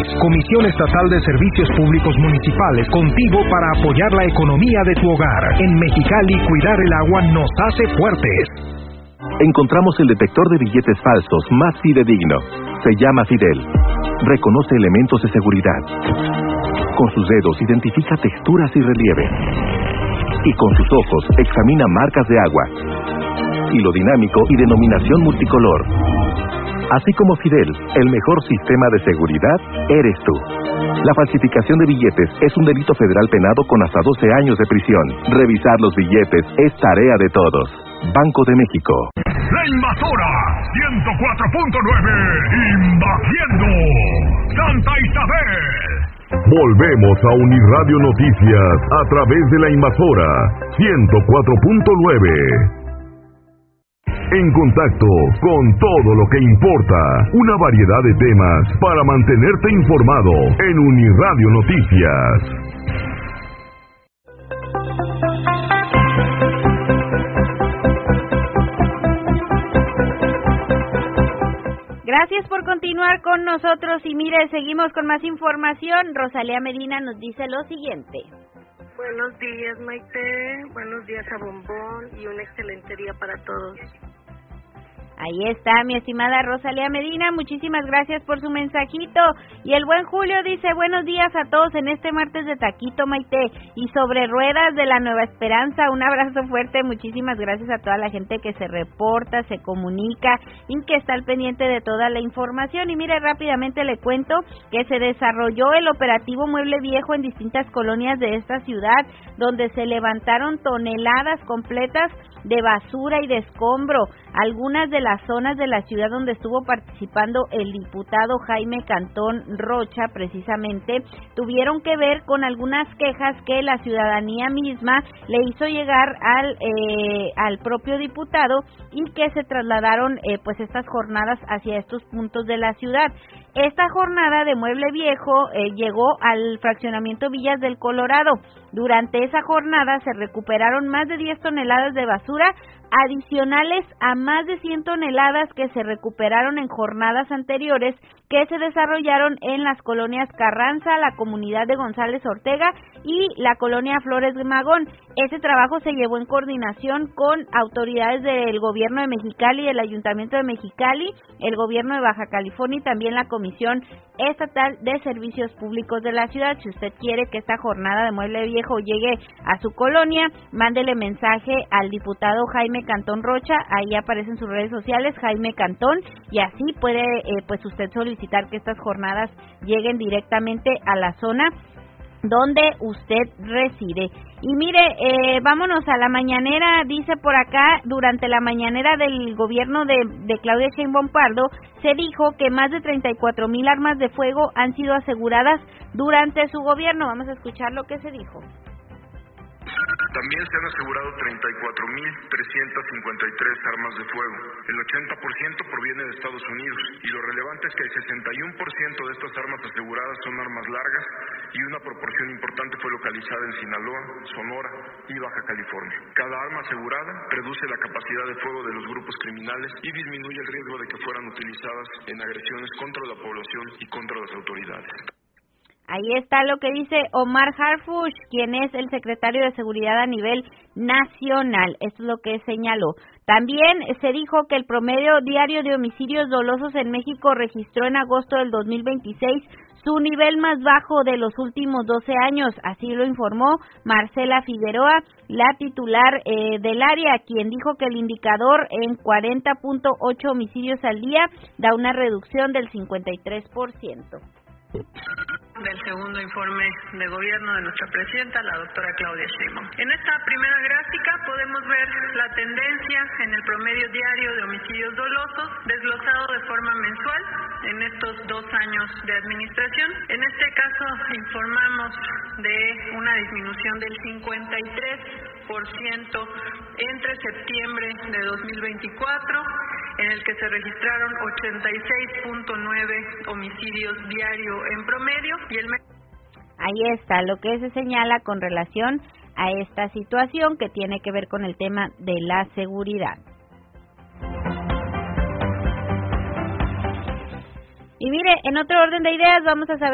Comisión Estatal de Servicios Públicos Municipales, contigo para apoyar la economía de tu hogar. En Mexicali, cuidar el agua nos hace fuertes. Encontramos el detector de billetes falsos más fidedigno. Se llama Fidel. Reconoce elementos de seguridad. Con sus dedos identifica texturas y relieve. Y con sus ojos examina marcas de agua. Hilo dinámico y denominación multicolor. Así como Fidel, el mejor sistema de seguridad eres tú. La falsificación de billetes es un delito federal penado con hasta 12 años de prisión. Revisar los billetes es tarea de todos. Banco de México. La Invasora 104.9, invadiendo Santa Isabel. Volvemos a Uniradio Noticias a través de La Invasora 104.9. En contacto con todo lo que importa, una variedad de temas para mantenerte informado en Uniradio Noticias. Gracias por continuar con nosotros y mire, seguimos con más información. Rosalía Medina nos dice lo siguiente. Buenos días, Maite, buenos días a Bombón y un excelente día para todos. Ahí está, mi estimada Rosalía Medina, muchísimas gracias por su mensajito. Y el buen Julio dice, buenos días a todos en este martes de Taquito, Maite, y sobre ruedas de la Nueva Esperanza, un abrazo fuerte, muchísimas gracias a toda la gente que se reporta, se comunica y que está al pendiente de toda la información. Y mire, rápidamente le cuento que se desarrolló el operativo Mueble Viejo en distintas colonias de esta ciudad, donde se levantaron toneladas completas de basura y de escombro. Algunas de las zonas de la ciudad donde estuvo participando el diputado Jaime Cantón Rocha, precisamente, tuvieron que ver con algunas quejas que la ciudadanía misma le hizo llegar al propio diputado y que se trasladaron pues estas jornadas hacia estos puntos de la ciudad. Esta jornada de Mueble Viejo llegó al fraccionamiento Villas del Colorado. Durante esa jornada se recuperaron más de 10 toneladas de basura, adicionales a más de 100 toneladas que se recuperaron en jornadas anteriores que se desarrollaron en las colonias Carranza, la comunidad de González Ortega y la colonia Flores de Magón. Ese trabajo se llevó en coordinación con autoridades del gobierno de Mexicali, el ayuntamiento de Mexicali, el gobierno de Baja California y también la Comisión Estatal de Servicios Públicos de la ciudad. Si usted quiere que esta jornada de Mueble Viejo llegue a su colonia, mándele mensaje al diputado Jaime Cantón Rocha, ahí aparecen sus redes sociales, Jaime Cantón, y así puede pues usted solicitar que estas jornadas lleguen directamente a la zona donde usted reside. Y mire, vámonos a la mañanera, dice por acá, durante la mañanera del gobierno de Claudia Sheinbaum Pardo, se dijo que más de 34,000 armas de fuego han sido aseguradas durante su gobierno. Vamos a escuchar lo que se dijo. También se han asegurado 34,353 armas de fuego. El 80% proviene de Estados Unidos y lo relevante es que el 61% de estas armas aseguradas son armas largas y una proporción importante fue localizada en Sinaloa, Sonora y Baja California. Cada arma asegurada reduce la capacidad de fuego de los grupos criminales y disminuye el riesgo de que fueran utilizadas en agresiones contra la población y contra las autoridades. Ahí está lo que dice Omar Harfuch, quien es el secretario de Seguridad a nivel nacional. Esto es lo que señaló. También se dijo que el promedio diario de homicidios dolosos en México registró en agosto del 2026 su nivel más bajo de los últimos 12 años. Así lo informó Marcela Figueroa, la titular del área, quien dijo que el indicador en 40.8 homicidios al día da una reducción del 53%. Del segundo informe de gobierno de nuestra presidenta, la doctora Claudia Sheinbaum. En esta primera gráfica podemos ver la tendencia en el promedio diario de homicidios dolosos, desglosado de forma mensual en estos 2 años de administración. En este caso informamos de una disminución del 53% entre septiembre de 2024, en el que se registraron 86.9 homicidios diarios en promedio. Ahí está lo que se señala con relación a esta situación que tiene que ver con el tema de la seguridad. Y mire, en otro orden de ideas vamos a saber